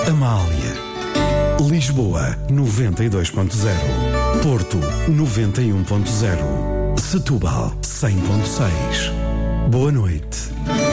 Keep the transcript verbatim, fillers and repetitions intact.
Amália. Lisboa noventa e dois ponto zero. Porto noventa e um ponto zero. Setúbal cem ponto seis. Boa noite.